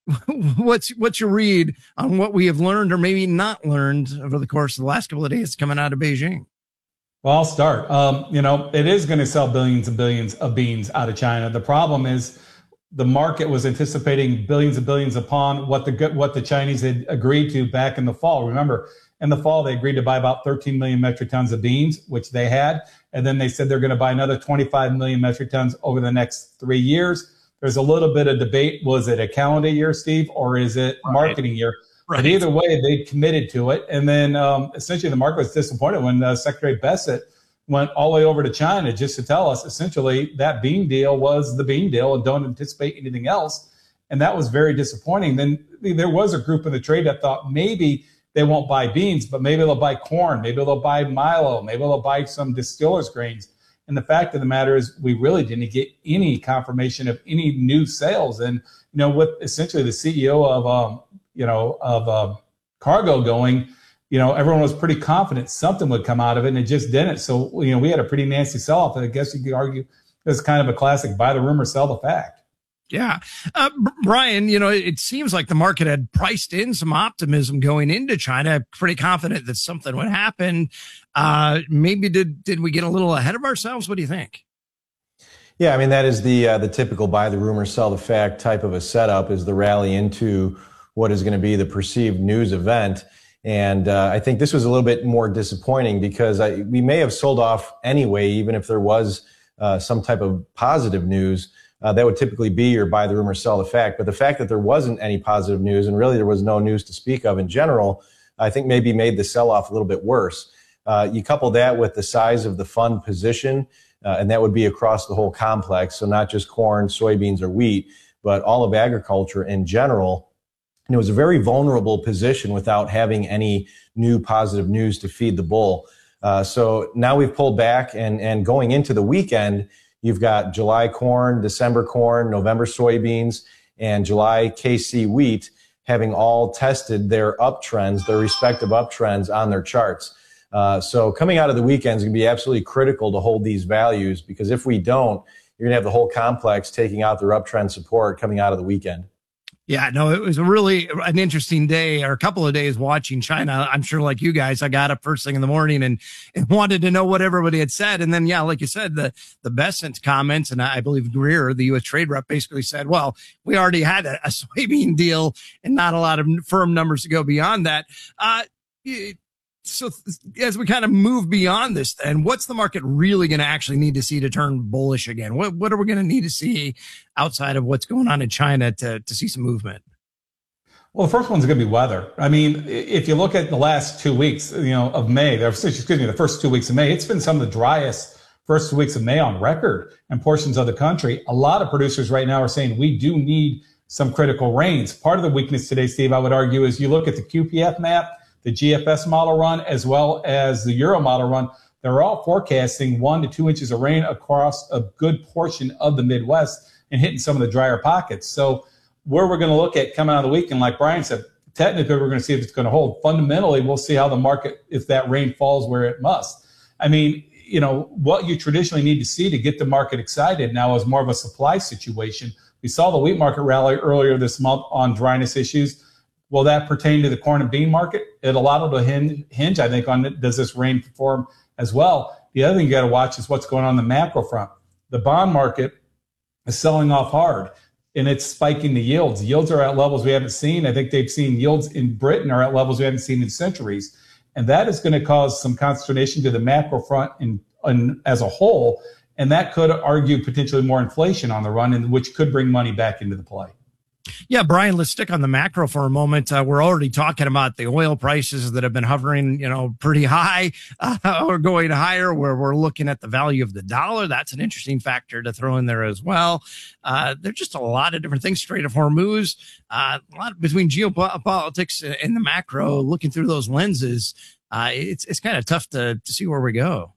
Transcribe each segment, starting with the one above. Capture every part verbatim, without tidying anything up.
what's what's your read on what we have learned or maybe not learned over the course of the last couple of days coming out of Beijing? Well, I'll start. Um, you know, it is going to sell billions and billions of beans out of China. The problem is the market was anticipating billions and billions upon what the what the Chinese had agreed to back in the fall. Remember, in the fall, they agreed to buy about thirteen million metric tons of beans, which they had. And then they said they're going to buy another twenty-five million metric tons over the next three years. There's a little bit of debate. Was it a calendar year, Steve, or is it marketing year? Right. But either way, they committed to it. And then um, essentially the market was disappointed when uh, Secretary Bessent went all the way over to China just to tell us essentially that bean deal was the bean deal and don't anticipate anything else. And that was very disappointing. Then there was a group in the trade that thought maybe they won't buy beans, but maybe they'll buy corn, maybe they'll buy milo, maybe they'll buy some distillers grains. And the fact of the matter is we really didn't get any confirmation of any new sales. And, you know, with essentially the C E O of, um, you know, of uh, Cargill going, you know, everyone was pretty confident something would come out of it, and it just didn't. So, you know, we had a pretty nasty sell-off. I guess you could argue it's kind of a classic buy the rumor, sell the fact. Yeah. Uh, Brian, you know, it seems like the market had priced in some optimism going into China, pretty confident that something would happen. Uh, maybe did did we get a little ahead of ourselves? What do you think? Yeah, I mean, that is the uh, the typical buy the rumor, sell the fact type of a setup, is the rally into what is going to be the perceived news event. And uh, I think this was a little bit more disappointing because I, we may have sold off anyway, even if there was uh, some type of positive news. Uh, that would typically be your buy the rumor, sell the fact. But the fact that there wasn't any positive news, and really there was no news to speak of in general, I think maybe made the sell-off a little bit worse. Uh, you couple that with the size of the fund position, uh, and that would be across the whole complex. So not just corn, soybeans, or wheat, but all of agriculture in general. And it was a very vulnerable position without having any new positive news to feed the bull. Uh, so now we've pulled back, and, and going into the weekend, you've got July corn, December corn, November soybeans, and July K C wheat having all tested their uptrends, their respective uptrends on their charts. Uh, so coming out of the weekend is going to be absolutely critical to hold these values, because if we don't, you're going to have the whole complex taking out their uptrend support coming out of the weekend. Yeah, no, it was a really an interesting day, or a couple of days watching China. I'm sure like you guys, I got up first thing in the morning and, and wanted to know what everybody had said. And then, yeah, like you said, the, the Bessent comments, and I believe Greer, the U S trade rep, basically said, well, we already had a, a soybean deal and not a lot of firm numbers to go beyond that. Uh, it, So as we kind of move beyond this, then what's the market really going to actually need to see to turn bullish again? What what are we going to need to see outside of what's going on in China to, to see some movement? Well, the first one's going to be weather. I mean, if you look at the last two weeks, you know, of May, excuse me, the first two weeks of May, it's been some of the driest first two weeks of May on record in portions of the country. A lot of producers right now are saying we do need some critical rains. Part of the weakness today, Steve, I would argue, is you look at the Q P F map, the G F S model run, as well as the Euro model run. They're all forecasting one to two inches of rain across a good portion of the Midwest and hitting some of the drier pockets. So where we're going to look at coming out of the weekend, like Brian said, technically we're going to see if it's going to hold. Fundamentally, we'll see how the market, if that rain falls where it must. I mean, you know, what you traditionally need to see to get the market excited now is more of a supply situation. We saw the wheat market rally earlier this month on dryness issues. Will that pertain to the corn and bean market? It a lot will hinge, hinge, I think, on does this rain perform as well. The other thing you got to watch is what's going on in the macro front. The bond market is selling off hard, and it's spiking the yields. Yields are at levels we haven't seen. I think they've seen yields in Britain are at levels we haven't seen in centuries. And that is going to cause some consternation to the macro front in, in, as a whole. And that could argue potentially more inflation on the run, and which could bring money back into the play. Yeah, Brian, let's stick on the macro for a moment. Uh, we're already talking about the oil prices that have been hovering, you know, pretty high uh, or going higher, where we're looking at the value of the dollar. That's an interesting factor to throw in there as well. Uh, there's just a lot of different things. Strait of Hormuz, uh, a lot between geopolitics and the macro, looking through those lenses. Uh, it's it's kind of tough to, to see where we go.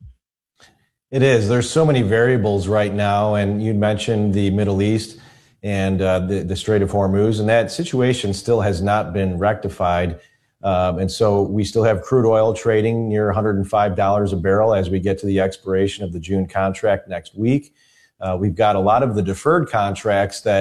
It is. There's so many variables right now. And you mentioned the Middle East and uh, the, the Strait of Hormuz, and that situation still has not been rectified. Um, and so we still have crude oil trading near one hundred five dollars a barrel as we get to the expiration of the June contract next week. Uh, we've got a lot of the deferred contracts that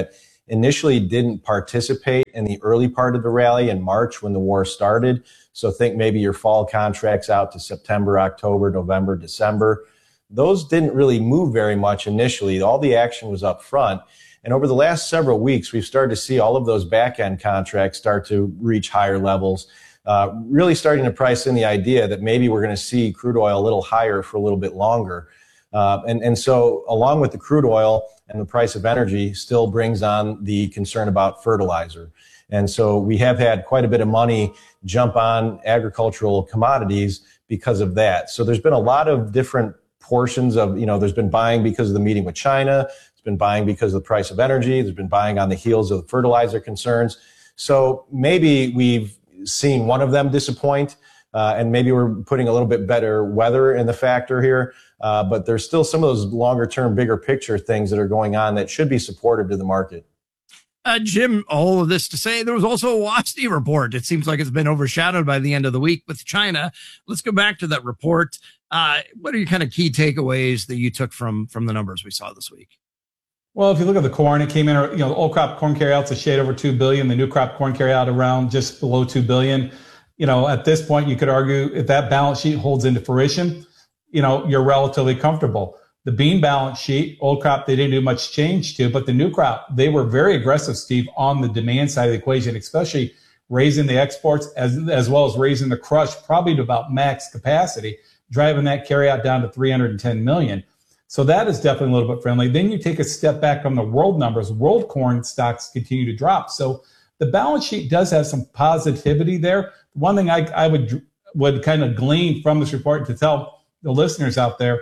initially didn't participate in the early part of the rally in March when the war started. So think maybe your fall contracts out to September, October, November, December. Those didn't really move very much initially. All the action was up front. And over the last several weeks, we've started to see all of those back-end contracts start to reach higher levels, uh, really starting to price in the idea that maybe we're going to see crude oil a little higher for a little bit longer. Uh, and, and so along with the crude oil and the price of energy still brings on the concern about fertilizer. And so we have had quite a bit of money jump on agricultural commodities because of that. So there's been a lot of different portions of, you know, there's been buying because of the meeting with China. Been buying because of the price of energy. There's been buying on the heels of the fertilizer concerns. So maybe we've seen one of them disappoint, uh, and maybe we're putting a little bit better weather in the factor here. Uh, but there's still some of those longer term, bigger picture things that are going on that should be supportive to the market. Uh, Jim, all of this to say, there was also a WASDE report. It seems like it's been overshadowed by the end of the week with China. Let's go back to that report. Uh, what are your kind of key takeaways that you took from, from the numbers we saw this week? Well, if you look at the corn, it came in, you know, the old crop corn carryout's a shade over two billion. The new crop corn carryout around just below two billion. You know, at this point, you could argue if that balance sheet holds into fruition, you know, you're relatively comfortable. The bean balance sheet, old crop, they didn't do much change to, but the new crop, they were very aggressive, Steve, on the demand side of the equation, especially raising the exports as, as well as raising the crush probably to about max capacity, driving that carryout down to three hundred ten million. So that is definitely a little bit friendly. Then you take a step back from the world numbers. World corn stocks continue to drop. So the balance sheet does have some positivity there. One thing I, I would would kind of glean from this report to tell the listeners out there,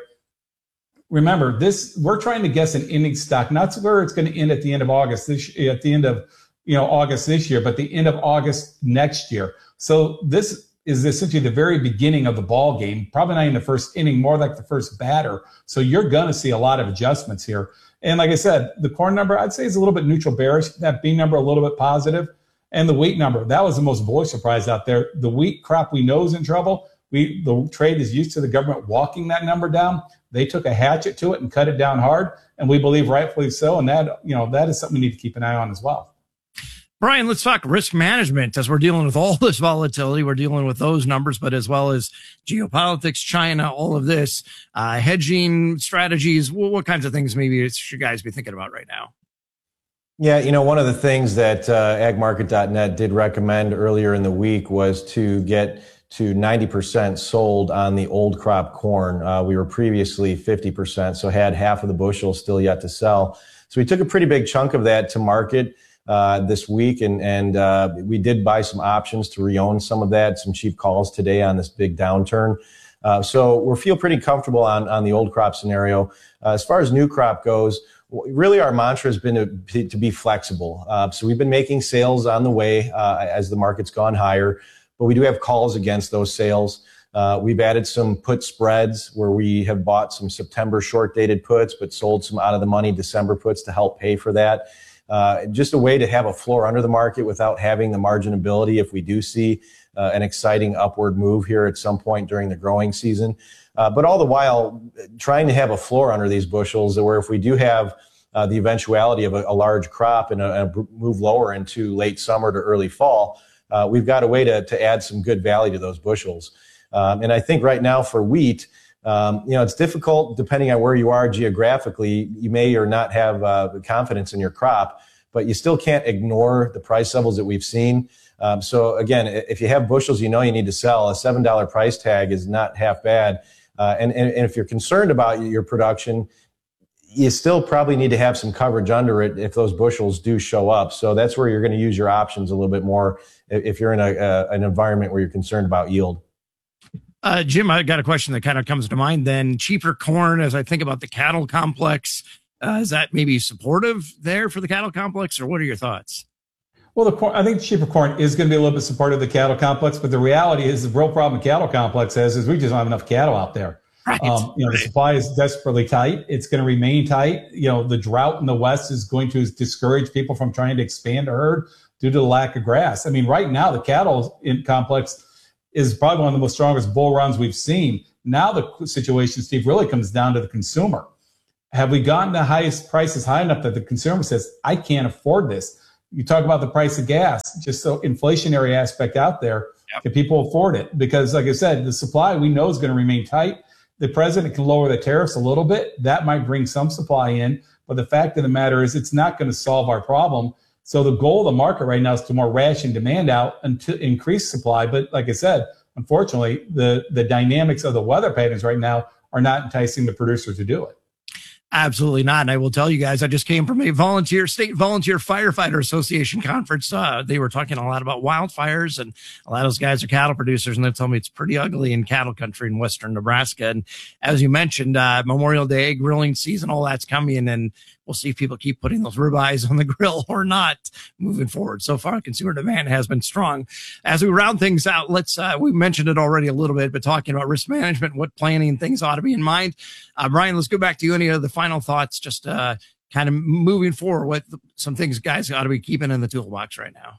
remember this, we're trying to guess an ending stock, not where it's going to end at the end of August, this, at the end of you know August this year, but the end of August next year. So this is essentially the very beginning of the ball game, probably not in the first inning, more like the first batter. So you're going to see a lot of adjustments here. And like I said, the corn number, I'd say is a little bit neutral bearish. That bean number, a little bit positive. And the wheat number, that was the most bullish surprise out there. The wheat crop we know is in trouble. We, the trade is used to the government walking that number down. They took a hatchet to it and cut it down hard. And we believe rightfully so. And that, you know, that is something we need to keep an eye on as well. Brian, let's talk risk management as we're dealing with all this volatility. We're dealing with those numbers, but as well as geopolitics, China, all of this, uh, hedging strategies. What, what kinds of things maybe should guys be thinking about right now? Yeah, you know, one of the things that uh, ag market dot net did recommend earlier in the week was to get to ninety percent sold on the old crop corn. Uh, we were previously fifty percent, so had half of the bushel still yet to sell. So we took a pretty big chunk of that to market uh, this week, and, and uh, we did buy some options to re-own some of that, some cheap calls today on this big downturn. Uh, so we feel pretty comfortable on, on the old crop scenario. Uh, as far as new crop goes, really our mantra has been to, to be flexible. Uh, so we've been making sales on the way uh, as the market's gone higher, but we do have calls against those sales. Uh, we've added some put spreads where we have bought some September short-dated puts, but sold some out-of-the-money December puts to help pay for that. Uh, just a way to have a floor under the market without having the marginability if we do see uh, an exciting upward move here at some point during the growing season. Uh, but all the while trying to have a floor under these bushels where if we do have uh, the eventuality of a, a large crop and a, a move lower into late summer to early fall, uh, we've got a way to, to add some good value to those bushels. Um, and I think right now for wheat, um, you know, it's difficult depending on where you are geographically. You may or not have uh, confidence in your crop, but you still can't ignore the price levels that we've seen. Um, so again, if you have bushels you know you need to sell, a seven dollar price tag is not half bad. Uh, and, and, and if you're concerned about your production, you still probably need to have some coverage under it if those bushels do show up. So that's where you're going to use your options a little bit more if you're in a, a, an environment where you're concerned about yield. Uh, Jim, I got a question that kind of comes to mind then. Cheaper corn, as I think about the cattle complex, uh, is that maybe supportive there for the cattle complex, or what are your thoughts? Well, the corn, I think cheaper corn is going to be a little bit supportive of the cattle complex, but the reality is the real problem the cattle complex has is we just don't have enough cattle out there. Right. Um, you know, the supply is desperately tight. It's going to remain tight. You know, the drought in the West is going to discourage people from trying to expand a herd due to the lack of grass. I mean, right now, the cattle in complex is probably one of the most strongest bull runs we've seen. Now the situation, Steve, really comes down to the consumer. Have we gotten the highest prices high enough that the consumer says, I can't afford this? You talk about the price of gas, just so inflationary aspect out there. Yep. Can people afford it? Because like I said, the supply we know is going to remain tight. The president can lower the tariffs a little bit. That might bring some supply in. But the fact of the matter is it's not going to solve our problem. So the goal of the market right now is to more ration demand out and to increase supply. But like I said, unfortunately, the, the dynamics of the weather patterns right now are not enticing the producer to do it. Absolutely not. And I will tell you guys, I just came from a volunteer state volunteer firefighter association conference. Uh, they were talking a lot about wildfires, and a lot of those guys are cattle producers, and they told me it's pretty ugly in cattle country in western Nebraska. And as you mentioned, uh, Memorial Day grilling season, all that's coming, and we'll see if people keep putting those ribeyes on the grill or not moving forward. So far, consumer demand has been strong. As we round things out, let's, uh, we mentioned it already a little bit, but talking about risk management, what planning things ought to be in mind. Uh, Brian, let's go back to you. Any of the final thoughts, just uh, kind of moving forward, what some things guys ought to be keeping in the toolbox right now?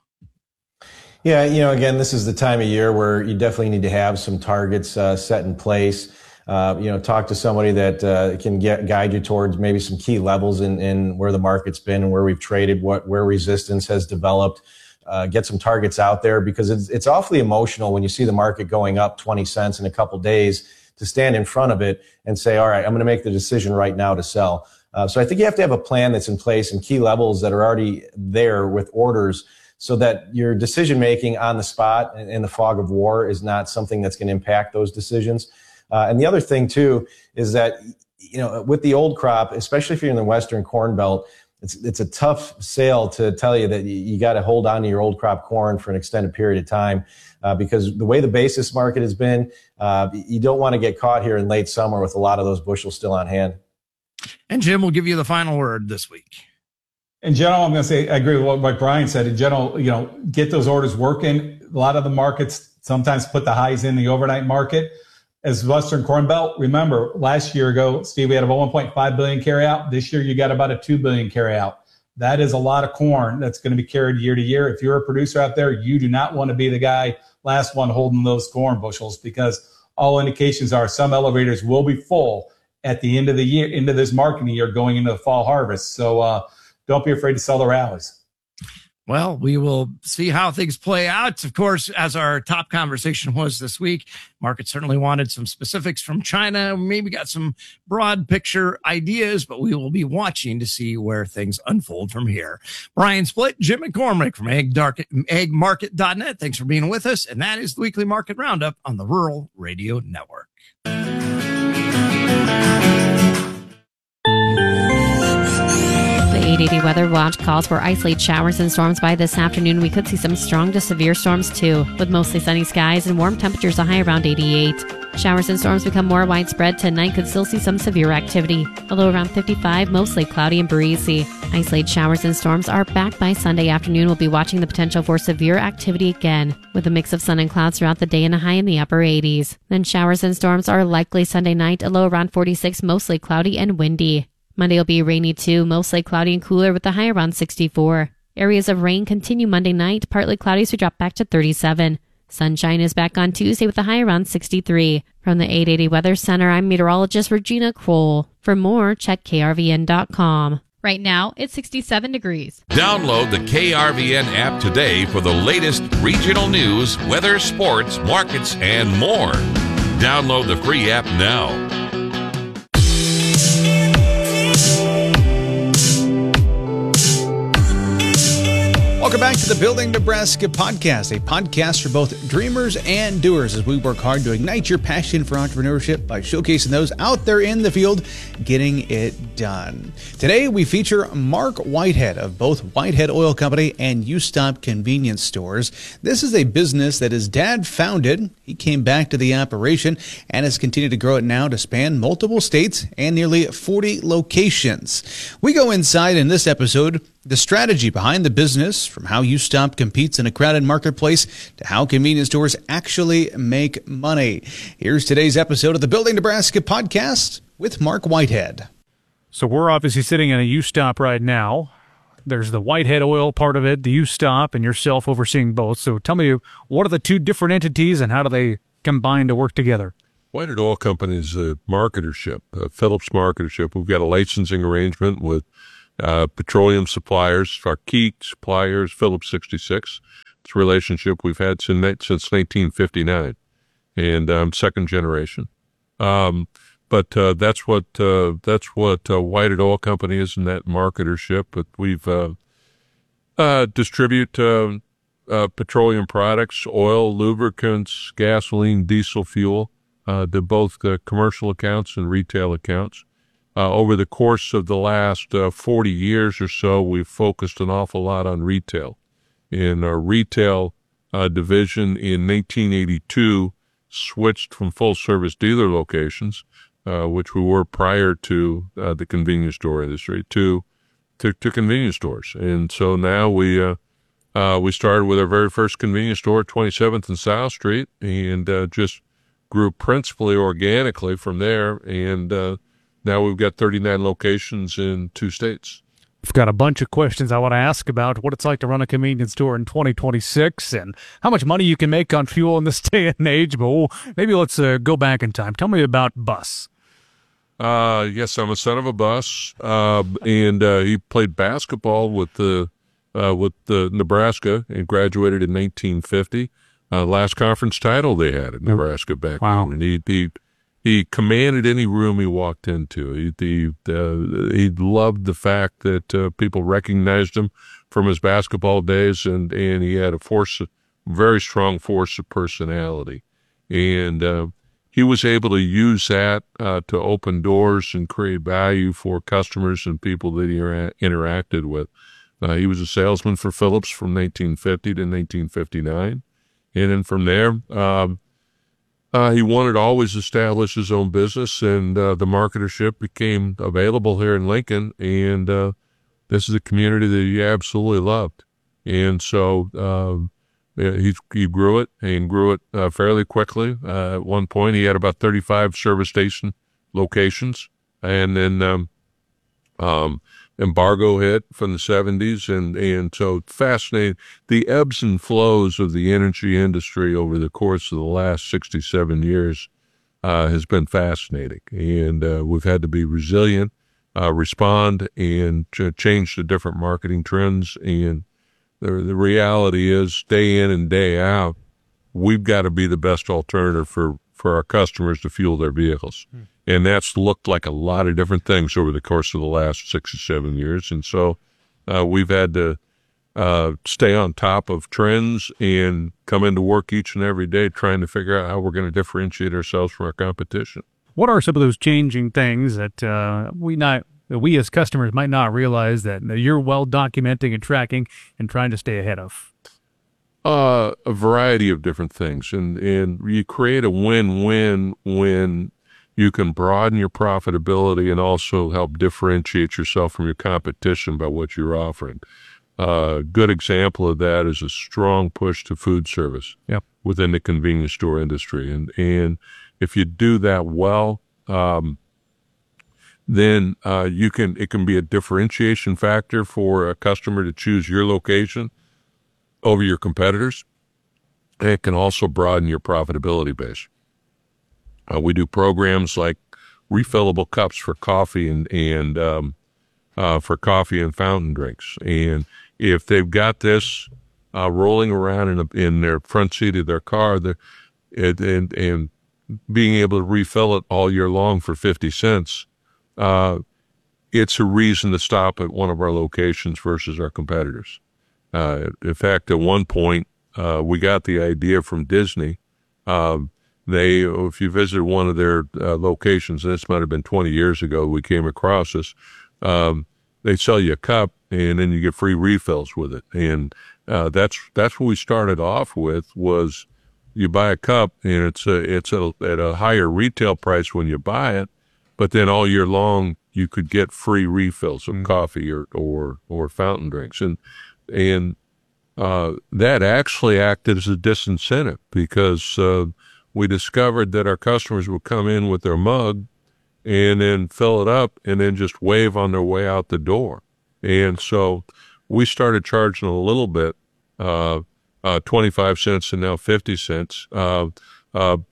Yeah, you know, again, this is the time of year where you definitely need to have some targets uh, set in place. Uh, you know, talk to somebody that uh, can get guide you towards maybe some key levels in, in where the market's been and where we've traded, what where resistance has developed. Uh, get some targets out there, because it's it's awfully emotional when you see the market going up twenty cents in a couple days, to stand in front of it and say, all right, I'm going to make the decision right now to sell. Uh, so I think you have to have a plan that's in place and key levels that are already there with orders, so that your decision making on the spot in the fog of war is not something that's going to impact those decisions. Uh, and the other thing, too, is that, you know, with the old crop, especially if you're in the Western Corn Belt, it's it's a tough sale to tell you that you, you got to hold on to your old crop corn for an extended period of time, uh, because the way the basis market has been, uh, you don't want to get caught here in late summer with a lot of those bushels still on hand. And Jim will give you the final word this week. In general, I'm going to say I agree with what Brian said. In general, you know, get those orders working. A lot of the markets sometimes put the highs in the overnight market. As Western Corn Belt, remember last year ago, Steve, we had about one point five billion carry out. This year, you got about a two billion carry out. That is a lot of corn that's going to be carried year to year. If you're a producer out there, you do not want to be the guy last one holding those corn bushels, because all indications are some elevators will be full at the end of the year, into this marketing year, going into the fall harvest. So uh, don't be afraid to sell the rallies. Well, we will see how things play out. Of course, as our top conversation was this week, market certainly wanted some specifics from China. Maybe got some broad picture ideas, but we will be watching to see where things unfold from here. Brian Splitt, Jim McCormick from ag market dot net. Thanks for being with us. And that is the weekly market roundup on the Rural Radio Network. eight eighty Weather Watch calls for isolated showers and storms by this afternoon. We could see some strong to severe storms too, with mostly sunny skies and warm temperatures, a high around eighty-eight. Showers and storms become more widespread tonight. Could still see some severe activity, although around fifty-five, mostly cloudy and breezy. Isolated showers and storms are back by Sunday afternoon. We'll be watching the potential for severe activity again, with a mix of sun and clouds throughout the day and a high in the upper eighties. Then showers and storms are likely Sunday night, a low around forty-six, mostly cloudy and windy. Monday will be rainy too, mostly cloudy and cooler with a high around sixty-four. Areas of rain continue Monday night, partly cloudy, so drop back to thirty-seven. Sunshine is back on Tuesday with a high around sixty-three. From the eight eighty Weather Center, I'm meteorologist Regina Kroll. For more, check K R V N dot com. Right now, it's sixty-seven degrees. Download the K R V N app today for the latest regional news, weather, sports, markets, and more. Download the free app now. Welcome back to the Building Nebraska podcast, a podcast for both dreamers and doers as we work hard to ignite your passion for entrepreneurship by showcasing those out there in the field getting it done. Today, we feature Mark Whitehead of both Whitehead Oil Company and U-Stop Convenience Stores. This is a business that his dad founded. He came back to the operation and has continued to grow it now to span multiple states and nearly forty locations. We go inside in this episode the strategy behind the business, from how U-Stop competes in a crowded marketplace to how convenience stores actually make money. Here's today's episode of the Building Nebraska podcast with Mark Whitehead. So we're obviously sitting in a U-Stop right now. There's the Whitehead Oil part of it, the U-Stop, and yourself overseeing both. So tell me, what are the two different entities and how do they combine to work together? Whited Oil Company is a marketership, a Phillips marketership. We've got a licensing arrangement with uh, petroleum suppliers. Our key supplier is Phillips sixty-six. It's a relationship we've had since, since nineteen fifty-nine, and um, second generation. Um, but uh, that's what uh, that's what uh, Whited Oil Company is in that marketership. But we've uh, uh, distribute uh, uh, petroleum products, oil, lubricants, gasoline, diesel fuel. Uh, to both uh, commercial accounts and retail accounts. Uh, over the course of the last uh, forty years or so, we've focused an awful lot on retail. In our retail uh, division in nineteen eighty-two, switched from full-service dealer locations, uh, which we were prior to uh, the convenience store industry, to, to to convenience stores. And so now we uh, uh, we started with our very first convenience store at twenty-seventh and South Street, and uh, just grew principally organically from there, and uh, now we've got thirty-nine locations in two states. I've got a bunch of questions I want to ask about what it's like to run a convenience store in twenty twenty-six and how much money you can make on fuel in this day and age, but we'll, maybe let's uh, go back in time. Tell me about Bus. Uh, yes, I'm a son of a Bus, uh, and uh, he played basketball with the uh, with the Nebraska and graduated in nineteen fifty. Uh, last conference title they had at Nebraska back wow. then. And he, he he commanded any room he walked into. He he, uh, he loved the fact that uh, people recognized him from his basketball days, and, and he had a force, very strong force of personality. And uh, he was able to use that uh, to open doors and create value for customers and people that he inter- interacted with. Uh, he was a salesman for Phillips from nineteen fifty to nineteen fifty-nine. And then from there, um, uh, he wanted to always establish his own business, and uh, the marketership became available here in Lincoln, and uh, this is a community that he absolutely loved. And so um, he, he grew it, and grew it uh, fairly quickly. Uh, at one point, he had about thirty-five service station locations, and then um, um, embargo hit from the seventies, and, and so fascinating. The ebbs and flows of the energy industry over the course of the last sixty-seven years uh, has been fascinating, and uh, we've had to be resilient, uh, respond, and ch- change to different marketing trends. And the, the reality is, day in and day out, we've got to be the best alternative for, for our customers to fuel their vehicles. Hmm. And that's looked like a lot of different things over the course of the last six or seven years. And so uh, we've had to uh, stay on top of trends and come into work each and every day trying to figure out how we're going to differentiate ourselves from our competition. What are some of those changing things that uh, we not that we as customers might not realize that you're well documenting and tracking and trying to stay ahead of? Uh, a variety of different things. And, and you create a win-win when you can broaden your profitability and also help differentiate yourself from your competition by what you're offering. A uh, good example of that is a strong push to food service yep. within the convenience store industry. And, and if you do that well, um, then uh, you can it can be a differentiation factor for a customer to choose your location over your competitors. And it can also broaden your profitability base. Uh, we do programs like refillable cups for coffee and, and um, uh, for coffee and fountain drinks. And if they've got this uh, rolling around in, a, in their front seat of their car, it, and, and being able to refill it all year long for fifty cents, uh, it's a reason to stop at one of our locations versus our competitors. Uh, in fact, at one point, uh, we got the idea from Disney. Um, They, if you visit one of their uh, locations, and this might have been twenty years ago, we came across this, um, they sell you a cup and then you get free refills with it. And uh, that's that's what we started off with, was you buy a cup and it's a, it's a, at a higher retail price when you buy it, but then all year long you could get free refills of mm-hmm. coffee or, or, or fountain drinks. And, and uh, that actually acted as a disincentive, because uh, we discovered that our customers would come in with their mug and then fill it up and then just wave on their way out the door. And so we started charging a little bit, uh, uh, twenty-five cents and now fifty cents. Uh, uh,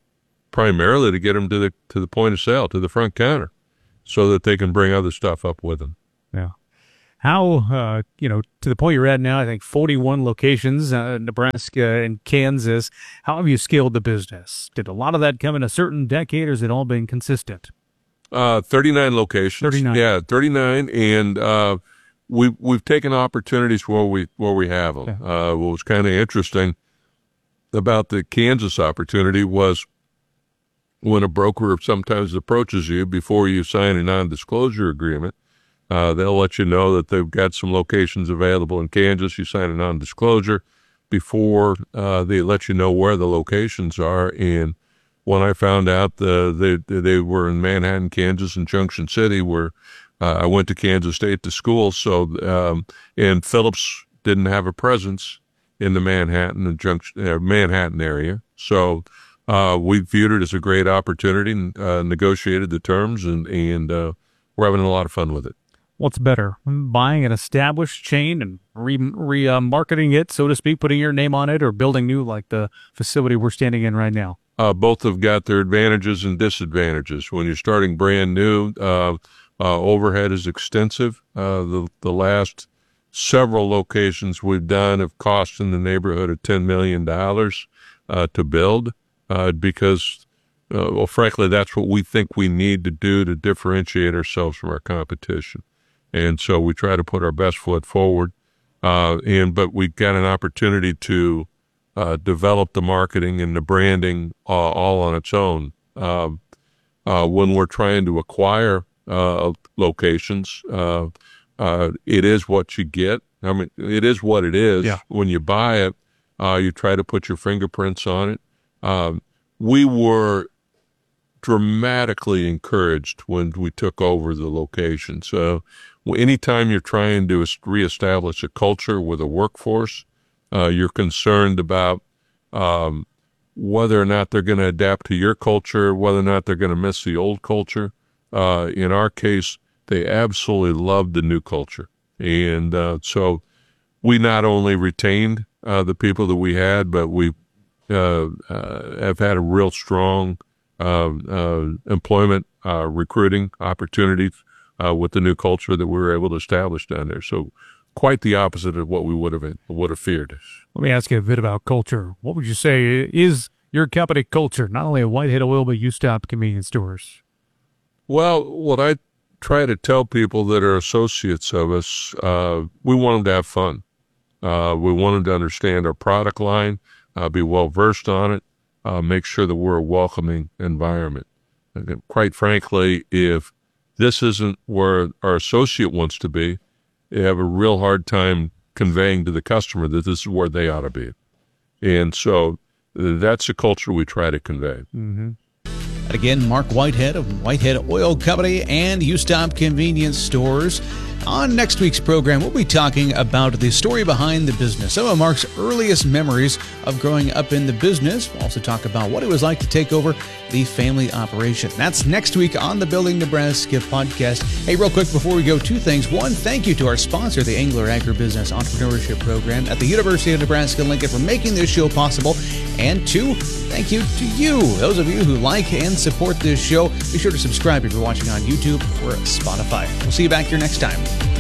primarily to get them to the to the point of sale, to the front counter, so that they can bring other stuff up with them. Yeah. How, uh, you know, to the point you're at now, I think forty-one locations, uh, Nebraska and Kansas. How have you scaled the business? Did a lot of that come in a certain decade, or has it all been consistent? Uh, thirty-nine locations. thirty-nine. Yeah, thirty-nine. And uh, we've, we've taken opportunities where we, where we have them. Yeah. Uh, what was kind of interesting about the Kansas opportunity was when a broker sometimes approaches you before you sign a non-disclosure agreement, Uh, they'll let you know that they've got some locations available in Kansas. You sign a non-disclosure before uh, they let you know where the locations are. And when I found out the, they they were in Manhattan, Kansas, and Junction City, where uh, I went to Kansas State to school. So um, and Phillips didn't have a presence in the Manhattan and Junction uh, Manhattan area. So uh, we viewed it as a great opportunity and uh, negotiated the terms, and and uh, we're having a lot of fun with it. What's better, buying an established chain and re, re uh, marketing it, so to speak, putting your name on it, or building new like the facility we're standing in right now? Uh, both have got their advantages and disadvantages. When you're starting brand new, uh, uh, overhead is extensive. Uh, the, the last several locations we've done have cost in the neighborhood of ten million dollars uh, to build uh, because, uh, well, frankly, that's what we think we need to do to differentiate ourselves from our competition. And so we try to put our best foot forward, uh, and but we've got an opportunity to uh, develop the marketing and the branding uh, all on its own. Uh, uh, when we're trying to acquire uh, locations, uh, uh, it is what you get. I mean, it is what it is. Yeah. When you buy it, uh, you try to put your fingerprints on it. Um, we were dramatically encouraged when we took over the location. So anytime you're trying to reestablish a culture with a workforce, uh, you're concerned about um, whether or not they're going to adapt to your culture, whether or not they're going to miss the old culture. Uh, in our case, they absolutely loved the new culture. And uh, so we not only retained uh, the people that we had, but we uh, uh, have had a real strong uh, uh, employment uh, recruiting opportunities Uh, with the new culture that we were able to establish down there. So quite the opposite of what we would have would have feared. Let me ask you a bit about culture. What would you say is your company culture, not only at Whitehead Oil, but U-Stop convenience stores? Well, what I try to tell people that are associates of us, uh, we want them to have fun. Uh, we want them to understand our product line, uh, be well-versed on it, uh, make sure that we're a welcoming environment. And quite frankly, if this isn't where our associate wants to be, they have a real hard time conveying to the customer that this is where they ought to be. And so that's the culture we try to convey. Mm-hmm. Again, Mark Whitehead of Whitehead Oil Company and U-Stop Convenience Stores. On next week's program, we'll be talking about the story behind the business, some of Mark's earliest memories of growing up in the business. We'll also talk about what it was like to take over the family operation. That's next week on the Building Nebraska podcast. Hey, real quick before we go, two things. One, thank you to our sponsor, the Angler Agribusiness Entrepreneurship Program at the University of Nebraska-Lincoln, for making this show possible. And two, thank you to you, those of you who like and support this show. Be sure to subscribe if you're watching on YouTube or Spotify. We'll see you back here next time.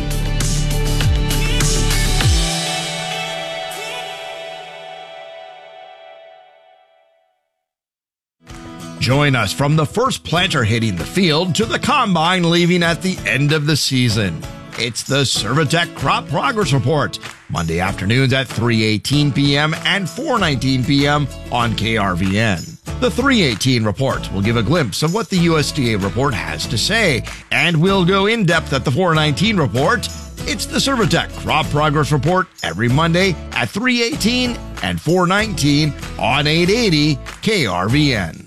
Join us from the first planter hitting the field to the combine leaving at the end of the season. It's the Servitech Crop Progress Report, Monday afternoons at three eighteen p.m. and four nineteen p.m. on K R V N. The three eighteen report will give a glimpse of what the U S D A report has to say, and we'll go in depth at the four nineteen report. It's the Servitech Crop Progress Report every Monday at three eighteen and four nineteen on eight eighty K R V N.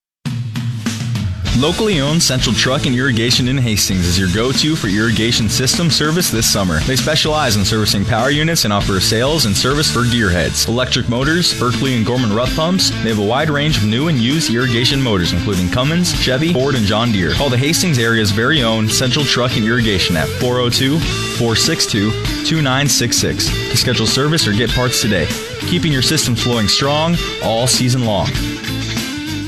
Locally owned Central Truck and Irrigation in Hastings is your go-to for irrigation system service this summer. They specialize in servicing power units and offer sales and service for gearheads, electric motors, Berkeley and Gorman Ruth pumps. They have a wide range of new and used irrigation motors, including Cummins, Chevy, Ford, and John Deere. Call the Hastings area's very own Central Truck and Irrigation at four oh two, four six two, two nine six six to schedule service or get parts today. Keeping your system flowing strong all season long.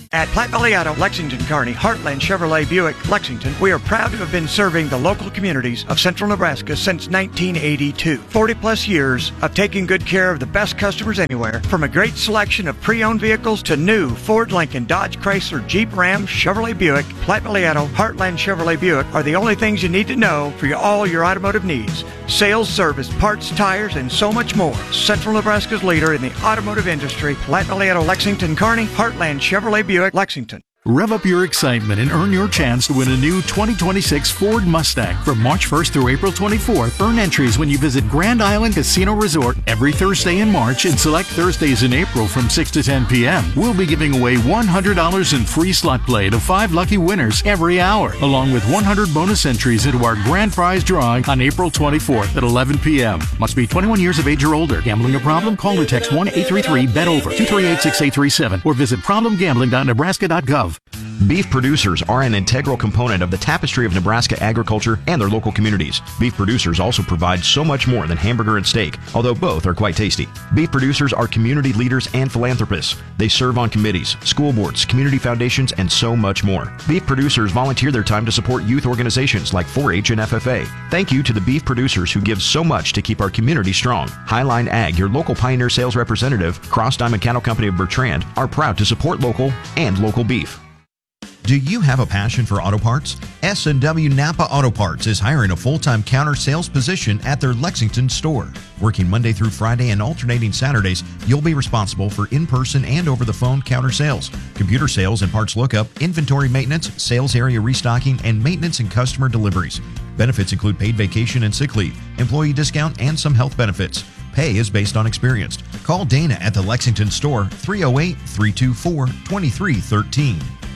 At Platte Valley Auto, Lexington, Kearney, Heartland Chevrolet Buick, Lexington, we are proud to have been serving the local communities of central Nebraska since nineteen eighty-two. forty plus years of taking good care of the best customers anywhere, from a great selection of pre-owned vehicles to new Ford, Lincoln, Dodge, Chrysler, Jeep, Ram, Chevrolet Buick. Platte Valley Auto, Heartland Chevrolet Buick are the only things you need to know for your, all your automotive needs. Sales, service, parts, tires, and so much more. Central Nebraska's leader in the automotive industry, Platte Valley Auto, Lexington, Kearney, Heartland Chevrolet Buick, Lexington. Rev up your excitement and earn your chance to win a new twenty twenty-six Ford Mustang. From March first through April twenty-fourth, earn entries when you visit Grand Island Casino Resort every Thursday in March and select Thursdays in April from six to ten p.m. We'll be giving away one hundred dollars in free slot play to five lucky winners every hour, along with one hundred bonus entries into our grand prize drawing on April twenty-fourth at eleven p.m. Must be twenty-one years of age or older. Gambling a problem? Call or text one eight three three bet over two three eight six eight three seven or visit problem gambling dot nebraska dot gov. Beef producers are an integral component of the tapestry of Nebraska agriculture and their local communities. Beef producers also provide so much more than hamburger and steak, although both are quite tasty. Beef producers are community leaders and philanthropists. They serve on committees, school boards, community foundations, and so much more. Beef producers volunteer their time to support youth organizations like four H and F F A. Thank you to the beef producers who give so much to keep our community strong. Highline Ag, your local Pioneer sales representative, Cross Diamond Cattle Company of Bertrand, are proud to support local and local beef. Do you have a passion for auto parts? S and W Napa Auto Parts is hiring a full-time counter sales position at their Lexington store. Working Monday through Friday and alternating Saturdays, you'll be responsible for in-person and over-the-phone counter sales, computer sales and parts lookup, inventory maintenance, sales area restocking, and maintenance and customer deliveries. Benefits include paid vacation and sick leave, employee discount, and some health benefits. Pay is based on experience. Call Dana at the Lexington store, three oh eight, three two four, two three one three.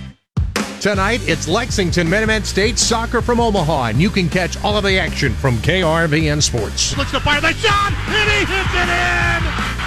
Tonight, it's Lexington Minutemen State Soccer from Omaha, and you can catch all of the action from K R V N Sports. Looks to fire the shot, and he hits it in!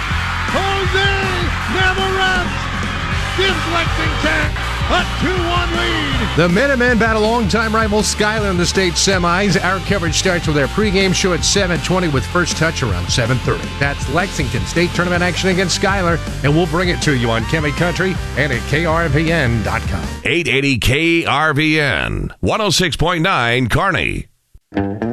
Jose Navarrete gives Lexington a two one lead. The Minutemen bat a longtime rival Schuyler in the state semis. Our coverage starts with our pregame show at seven twenty with first touch around seven thirty. That's Lexington State Tournament action against Schuyler, and we'll bring it to you on Kemet Country and at K R V N dot com. eight eighty K R V N, one oh six point nine Kearney.